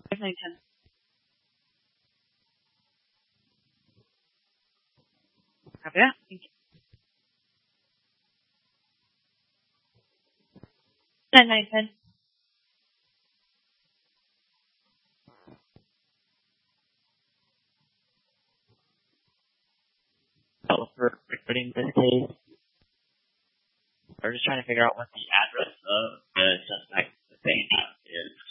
5, 9, 10. Copy that. Thank you. 10, 9, 10. For recording this case, we're just trying to figure out what the address of the suspect that they have is.